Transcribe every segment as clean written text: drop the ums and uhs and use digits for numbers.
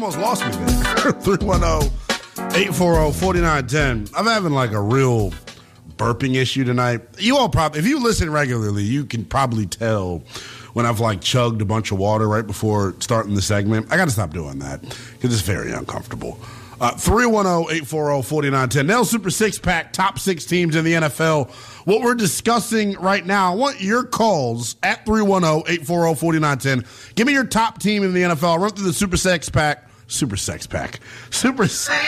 almost lost me there. 310-840-4910. I'm having like a real burping issue tonight. You all probably, if you listen regularly, you can probably tell when I've like chugged a bunch of water right before starting the segment. I got to stop doing that because it's very uncomfortable. 310-840-4910. Nail Super Six Pack, top 6 teams in the NFL. What we're discussing right now, I want your calls at 310-840-4910. Give me your top team in the NFL. I'll run through the Super Sex Pack. Super Sex Pack. Super Sex.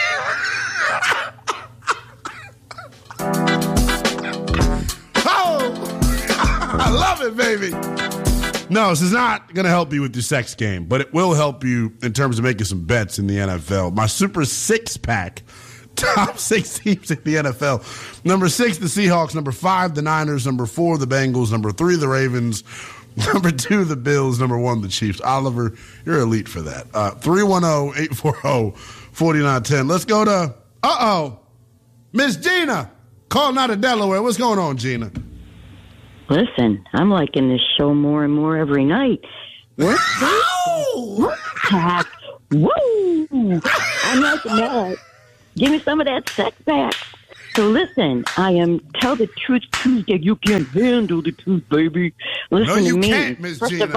Oh, I love it, baby. No, this is not going to help you with your sex game, but it will help you in terms of making some bets in the NFL. My Super Six Pack, top 6 teams in the NFL. Number 6, the Seahawks. Number 5, the Niners. Number 4, the Bengals. Number 3, the Ravens. Number 2, the Bills. Number 1, the Chiefs. Oliver, you're elite for that. 310-840-4910. Let's go to, Miss Gina, calling out of Delaware. What's going on, Gina? Listen, I'm liking this show more and more every night. Woo! I'm liking that. Give me some of that sex back. So listen, I am Tell the Truth Tuesday. You can't handle the truth, baby. Listen to me. Can't, Ms. First Gina. of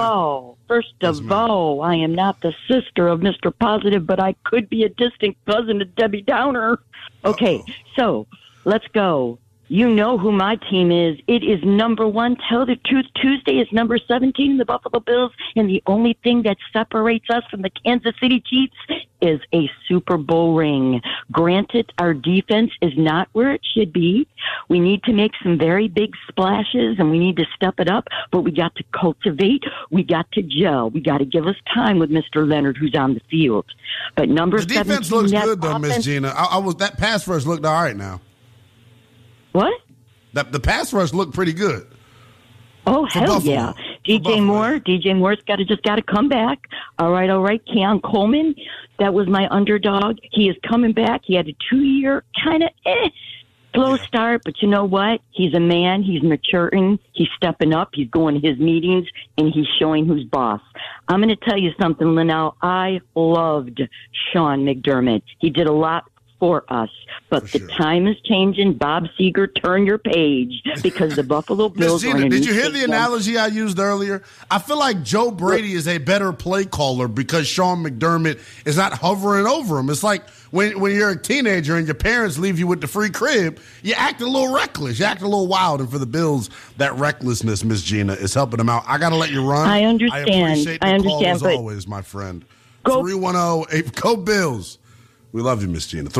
all, I am not the sister of Mr. Positive, but I could be a distant cousin of Debbie Downer. Okay, so let's go. You know who my team is. It is number 1. Tell the Truth Tuesday is number 17, the Buffalo Bills. And the only thing that separates us from the Kansas City Chiefs is a Super Bowl ring. Granted, our defense is not where it should be. We need to make some very big splashes, and we need to step it up. But we got to cultivate. We got to gel. We got to give us time with Mr. Leonard, who's on the field. But number 17, the defense looks good, though, offense, Miss Gina. That pass rush looked all right now. What? The pass rush looked pretty good. Oh, hell yeah. DJ Moore's just got to come back. All right. Keon Coleman, that was my underdog. He is coming back. He had a 2-year kind of slow start, but you know what? He's a man. He's maturing. He's stepping up. He's going to his meetings, and he's showing who's boss. I'm going to tell you something, Linnell. I loved Sean McDermott. He did a lot for us, but the time is changing. Bob Seger, turn your page because the Buffalo Bills. Gina, did you hear the analogy I used earlier? I feel like Joe Brady is a better play caller because Sean McDermott is not hovering over him. It's like when you're a teenager and your parents leave you with the free crib, you act a little reckless, you act a little wild, and for the Bills, that recklessness, Miss Gina, is helping them out. I got to let you run. I understand. I appreciate the call as but always, my friend. 310-8 go Bills. We love you, Miss Gina.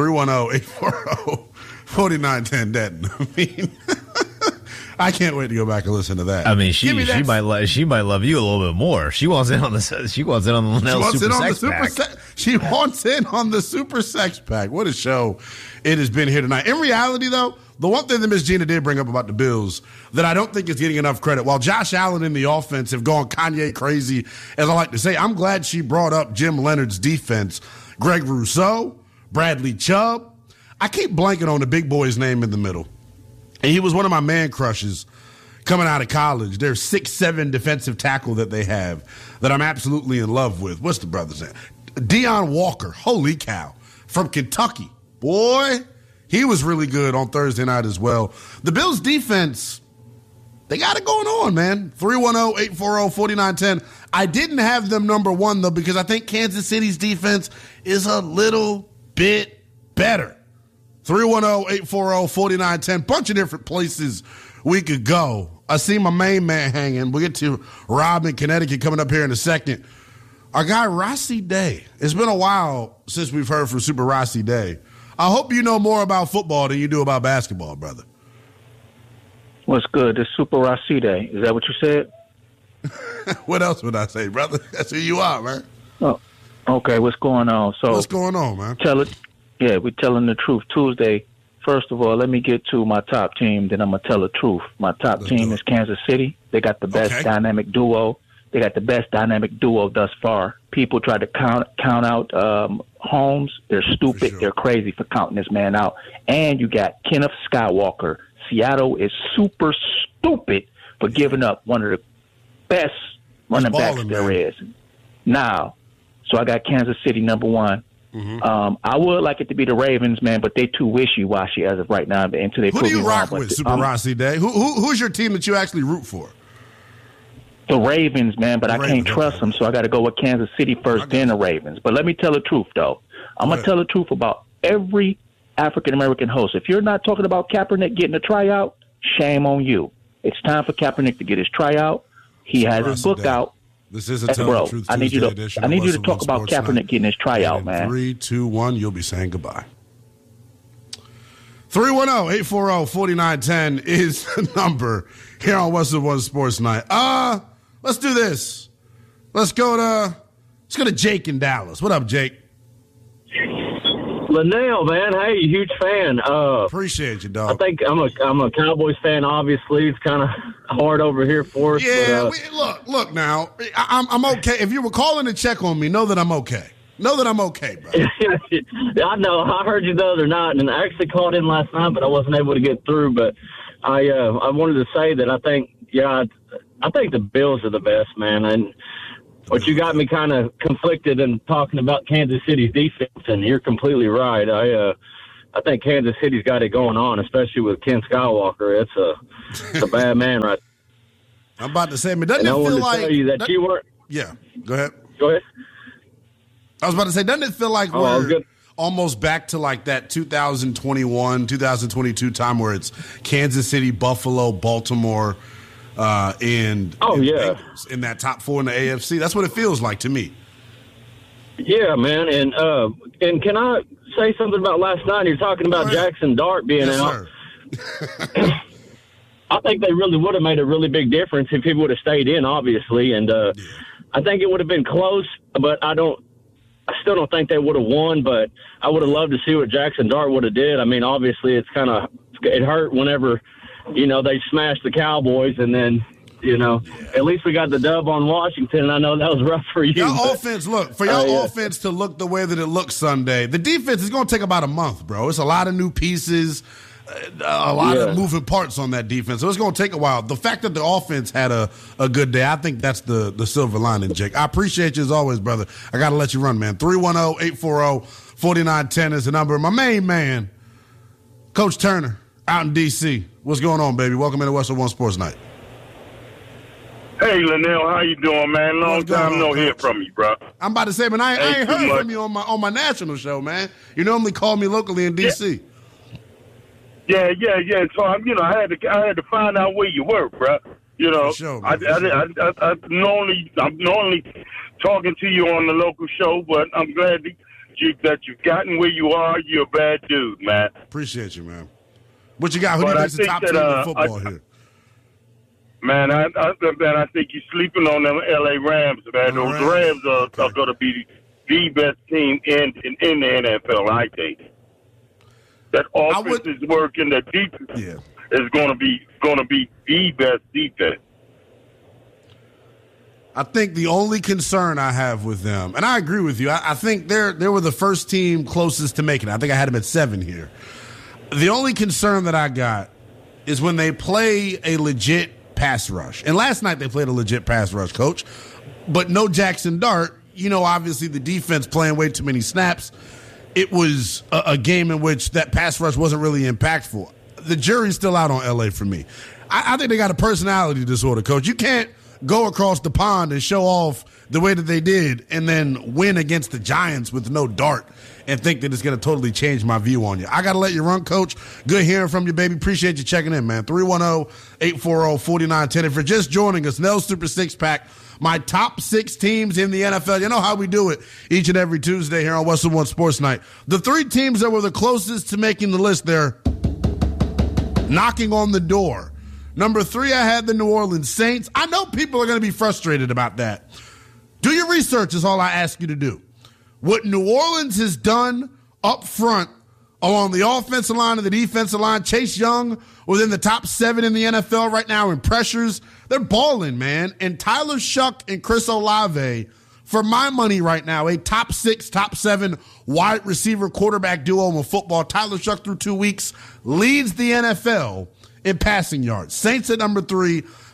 310-840-4910. Denton. I mean, I can't wait to go back and listen to that. I mean, she might love you a little bit more. She wants in on the Super Sex Pack. She wants in on the Super Sex Pack. What a show it has been here tonight. In reality, though, the one thing that Miss Gina did bring up about the Bills that I don't think is getting enough credit, while Josh Allen and the offense have gone Kanye crazy, as I like to say, I'm glad she brought up Jim Leonard's defense. Greg Rousseau, Bradley Chubb. I keep blanking on the big boy's name in the middle. And he was one of my man crushes coming out of college. Their 6'7" defensive tackle that they have that I'm absolutely in love with. What's the brother's name? Deion Walker. Holy cow. From Kentucky. Boy, he was really good on Thursday night as well. The Bills defense, they got it going on, man. 310-840-4910. I didn't have them number 1, though, because I think Kansas City's defense is a little bit better. 310-840-4910. Bunch of different places we could go. I see my main man hanging. We'll get to Rob in Connecticut coming up here in a second. Our guy, Rossi Day. It's been a while since we've heard from Super Rossi Day. I hope you know more about football than you do about basketball, brother. What's good? It's Super Rossi Day. Is that what you said? What else would I say, brother? That's who you are, man. Oh, okay. What's going on? So what's going on, man? Tell it. Yeah, we're telling the truth Tuesday. First of all, let me get to my top team, then I'm going to tell the truth. My top team is Kansas City. They got the best dynamic duo. They got the best dynamic duo thus far. People try to count out Holmes. They're stupid. They're crazy for counting this man out. And you got Kenneth Skywalker. Seattle is super stupid for giving up one of the best running backs there is. Now, So I got Kansas City number 1. Mm-hmm. I would like it to be the Ravens, man, but they too wishy-washy as of right now. Until they Who do you rock with, Super Rossi Day? Who's your team that you actually root for? The Ravens, man, but I can't trust them, so I got to go with Kansas City first, then the Ravens. But let me tell the truth, though. I'm going to tell the truth about every African-American host. If you're not talking about Kaepernick getting a tryout, shame on you. It's time for Kaepernick to get his tryout. He has his book out. This is a Tell the Truth Tuesday edition. I need you to talk about Kaepernick getting his tryout, man. 3, 2, 1, you'll be saying goodbye. 310-840-4910 is the number here on Westwood One Sports Night. Let's do this. Let's go to Jake in Dallas. What up, Jake? Linnell, man, hey, huge fan. Appreciate you, dog. I think I'm a Cowboys fan. Obviously, it's kind of hard over here for us. Yeah, look now. I'm okay. If you were calling to check on me, know that I'm okay. Know that I'm okay, bro. I know. I heard you the other night, and I actually called in last night, but I wasn't able to get through. But I wanted to say that I think the Bills are the best, man. And but you got me kind of conflicted in talking about Kansas City's defense, and you're completely right. I think Kansas City's got it going on, especially with Ken Skywalker. It's a bad man, right? I'm about to say, man, doesn't it feel like tell you that you weren't? Yeah, go ahead. Go ahead. I was about to say, doesn't it feel like we're almost back to like that 2021, 2022 time where it's Kansas City, Buffalo, Baltimore, and Bengals in that top 4 in the AFC? That's what it feels like to me. Yeah, man. And can I say something about last night? You're talking about Jackson Dart being out. I think they really would have made a really big difference if he would have stayed in, obviously. And I think it would have been close, but I still don't think they would have won, but I would have loved to see what Jackson Dart would have did. I mean, obviously it hurt whenever, they smashed the Cowboys, and then, at least we got the dub on Washington, and I know that was rough for you. Your offense to look the way that it looked Sunday, the defense is going to take about a month, bro. It's a lot of new pieces, a lot of moving parts on that defense, so it's going to take a while. The fact that the offense had a good day, I think that's the silver lining, Jake. I appreciate you as always, brother. I got to let you run, man. 310-840-4910 is the number. My main man, Coach Turner, out in D.C. What's going on, baby? Welcome into Westwood One Sports Night. Hey, Linnell, how you doing, man? Long time no hear from you, bro. I'm about to say, man, I ain't heard from you on my national show, man. You normally call me locally in D.C. Yeah. So I had to find out where you were, bro. Sure, I'm normally talking to you on the local show, but I'm glad that you've gotten where you are. You're a bad dude, man. Appreciate you, man. What you got? Who do you think's the top team in football here? Man, I think you're sleeping on them L.A. Rams, man. Those Rams are going to be the best team in the NFL, I think. That offense is working. That defense is going to be the best defense. I think the only concern I have with them, and I agree with you, I think they were the first team closest to making it. I think I had them at 7 here. The only concern that I got is when they play a legit pass rush. And last night they played a legit pass rush, Coach. But no Jackson Dart. Obviously the defense playing way too many snaps. It was a game in which that pass rush wasn't really impactful. The jury's still out on L.A. for me. I think they got a personality disorder, Coach. You can't go across the pond and show off the way that they did and then win against the Giants with no Dart and think that it's going to totally change my view on you. I got to let you run, Coach. Good hearing from you, baby. Appreciate you checking in, man. 310-840-4910. If you're just joining us, Nell Super Six Pack, my top 6 teams in the NFL. You know how we do it each and every Tuesday here on Westwood One Sports Night. The 3 teams that were the closest to making the list there, knocking on the door. Number 3, I had the New Orleans Saints. I know people are going to be frustrated about that. Do your research is all I ask you to do. What New Orleans has done up front along the offensive line and the defensive line, Chase Young within the top 7 in the NFL right now in pressures. They're balling, man. And Tyler Shuck and Chris Olave, for my money right now, a top 6, top 7 wide receiver quarterback duo in football. Tyler Shuck through 2 weeks leads the NFL in passing yards. Saints at number 3,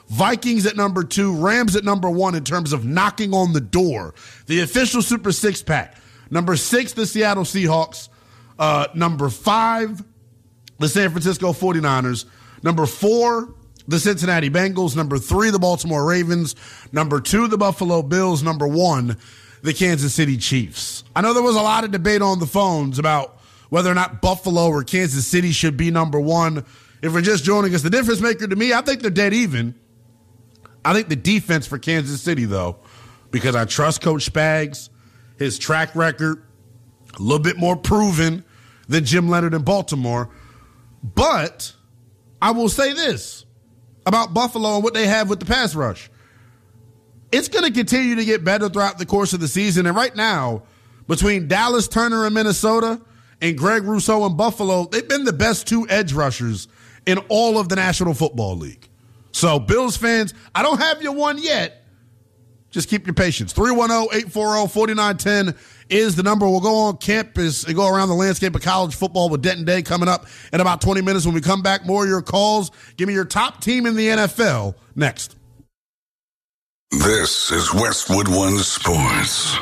Vikings at number 2, Rams at number 1 in terms of knocking on the door. The official Super Six-Pack. Number 6, the Seattle Seahawks. Number 5, the San Francisco 49ers. Number 4, the Cincinnati Bengals. Number 3, the Baltimore Ravens. Number 2, the Buffalo Bills. Number 1, the Kansas City Chiefs. I know there was a lot of debate on the phones about whether or not Buffalo or Kansas City should be number 1. If you're just joining us, the difference maker to me, I think they're dead even. I think the defense for Kansas City, though, because I trust Coach Spags, his track record, a little bit more proven than Jim Leonhard in Baltimore. But I will say this about Buffalo and what they have with the pass rush. It's going to continue to get better throughout the course of the season. And right now, between Dallas Turner in Minnesota and Greg Rousseau in Buffalo, they've been the best 2 edge rushers in all of the National Football League. So, Bills fans, I don't have you one yet. Just keep your patience. 310-840-4910 is the number. We'll go on campus and go around the landscape of college football with Denton Day coming up in about 20 minutes. When we come back, more of your calls. Give me your top team in the NFL next. This is Westwood One Sports.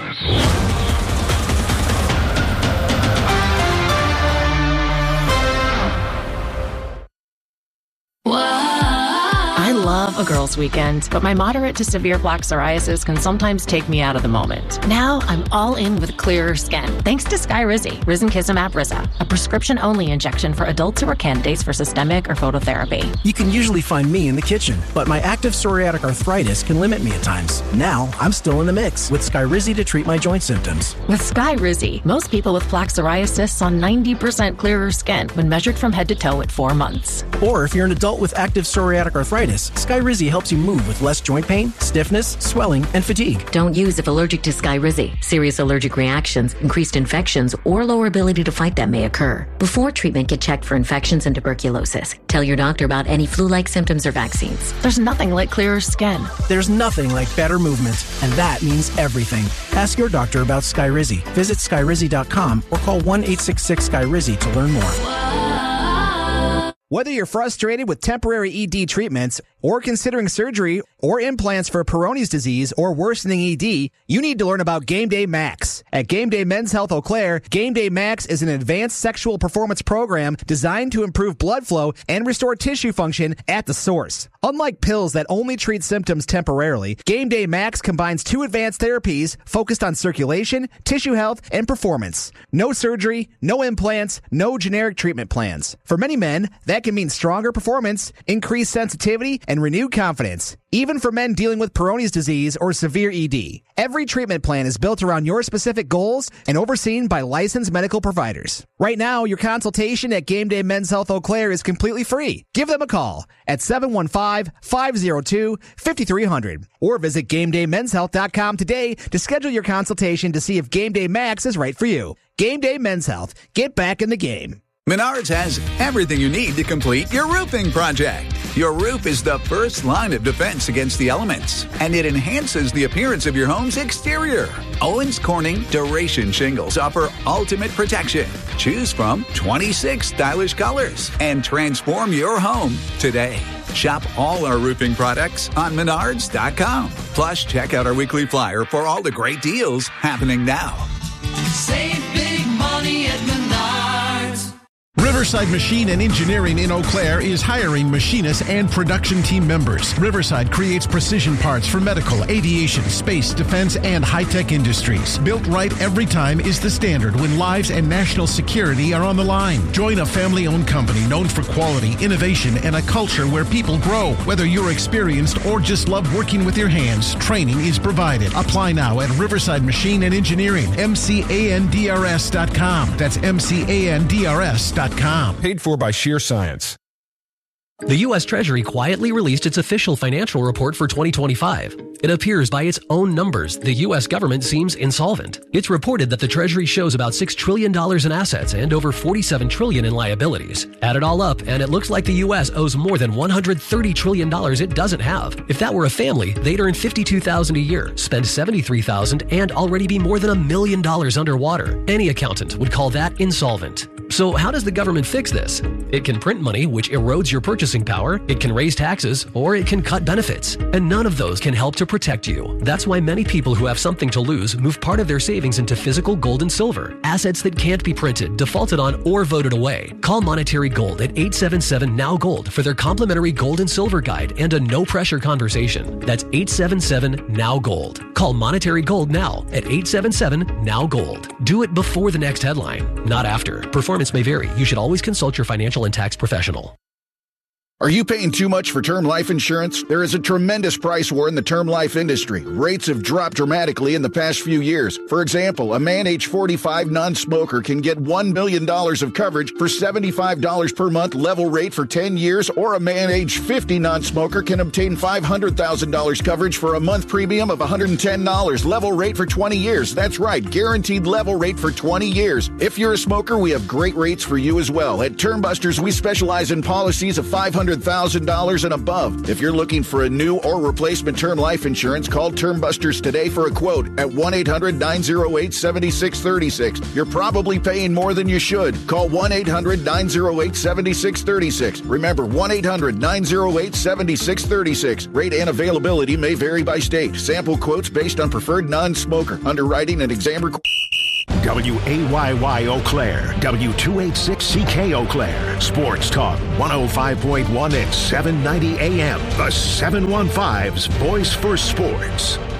I love a girls' weekend, but my moderate to severe plaque psoriasis can sometimes take me out of the moment. Now I'm all in with clearer skin, thanks to Skyrizi, Risankizumab Riza, a prescription-only injection for adults who are candidates for systemic or phototherapy. You can usually find me in the kitchen, but my active psoriatic arthritis can limit me at times. Now I'm still in the mix with Skyrizi to treat my joint symptoms. With Skyrizi, most people with plaque psoriasis saw 90% clearer skin when measured from head to toe at 4 months. Or if you're an adult with active psoriatic arthritis, Skyrizi helps you move with less joint pain, stiffness, swelling, and fatigue. Don't use if allergic to Skyrizi. Serious allergic reactions, increased infections, or lower ability to fight them may occur. Before treatment, get checked for infections and tuberculosis. Tell your doctor about any flu-like symptoms or vaccines. There's nothing like clearer skin. There's nothing like better movement, and that means everything. Ask your doctor about Skyrizi. Visit Skyrizi.com or call 1-866-SKYRIZI to learn more. Whether you're frustrated with temporary ED treatments or considering surgery or implants for Peyronie's disease or worsening ED, you need to learn about Game Day Max. At Game Day Men's Health Eau Claire, Game Day Max is an advanced sexual performance program designed to improve blood flow and restore tissue function at the source. Unlike pills that only treat symptoms temporarily, Game Day Max combines 2 advanced therapies focused on circulation, tissue health, and performance. No surgery, no implants, no generic treatment plans. For many men, that can mean stronger performance, increased sensitivity, and renewed confidence, even for men dealing with Peyronie's disease or severe ED. Every treatment plan is built around your specific goals and overseen by licensed medical providers. Right now, your consultation at Game Day Men's Health Eau Claire is completely free. Give them a call at 715-502-5300 or visit GameDayMen'sHealth.com today to schedule your consultation to see if Game Day Max is right for you. Game Day Men's Health. Get back in the game. Menards has everything you need to complete your roofing project. Your roof is the first line of defense against the elements, and it enhances the appearance of your home's exterior. Owens Corning Duration Shingles offer ultimate protection. Choose from 26 stylish colors and transform your home today. Shop all our roofing products on Menards.com. Plus, check out our weekly flyer for all the great deals happening now. Save big money at Menards. Riverside Machine and Engineering in Eau Claire is hiring machinists and production team members. Riverside creates precision parts for medical, aviation, space, defense, and high-tech industries. Built right every time is the standard when lives and national security are on the line. Join a family-owned company known for quality, innovation, and a culture where people grow. Whether you're experienced or just love working with your hands, training is provided. Apply now at Riverside Machine and Engineering, MCANDRS.com. That's MCANDRS.com. Paid for by Sheer Science. The U.S. Treasury quietly released its official financial report for 2025. It appears by its own numbers, the U.S. government seems insolvent. It's reported that the Treasury shows about $6 trillion in assets and over $47 trillion in liabilities. Add it all up, and it looks like the U.S. owes more than $130 trillion it doesn't have. If that were a family, they'd earn $52,000 a year, spend $73,000, and already be more than $1 million underwater. Any accountant would call that insolvent. So how does the government fix this? It can print money, which erodes your purchasing power, it can raise taxes, or it can cut benefits. And none of those can help to protect you. That's why many people who have something to lose move part of their savings into physical gold and silver, assets that can't be printed, defaulted on, or voted away. Call Monetary Gold at 877-NOW-GOLD for their complimentary gold and silver guide and a no-pressure conversation. That's 877-NOW-GOLD. Call Monetary Gold now at 877-NOW-GOLD. Do it before the next headline, not after. Performance may vary. You should always consult your financial and tax professional. Are you paying too much for term life insurance? There is a tremendous price war in the term life industry. Rates have dropped dramatically in the past few years. For example, a man age 45 non-smoker can get $1 million of coverage for $75 per month level rate for 10 years, or a man age 50 non-smoker can obtain $500,000 coverage for a month premium of $110 level rate for 20 years. That's right, guaranteed level rate for 20 years. If you're a smoker, we have great rates for you as well. At Term Busters, we specialize in policies of $500,000 and above. If you're looking for a new or replacement term life insurance, call Term Busters today for a quote at 1-800-908-7636. You're probably paying more than you should. Call 1-800-908-7636. Remember, 1-800-908-7636. Rate and availability may vary by state. Sample quotes based on preferred non-smoker. Underwriting and exam WAYY Eau Claire, W286CK Eau Claire, Sports Talk 105.1 at 790 AM. The 715's Voice for Sports.